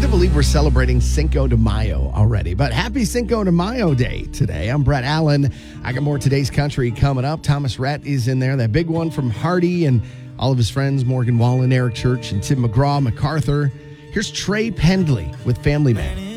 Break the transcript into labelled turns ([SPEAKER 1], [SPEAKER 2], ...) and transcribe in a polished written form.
[SPEAKER 1] to believe we're celebrating Cinco de Mayo already, but happy Cinco de Mayo Day today. I'm Brett Allen. I got more Today's Country coming up. Thomas Rhett is in there, that big one from Hardy and all of his friends, Morgan Wallen, Eric Church, and Tim McGraw, MacArthur. Here's Trey Pendley with Family Man.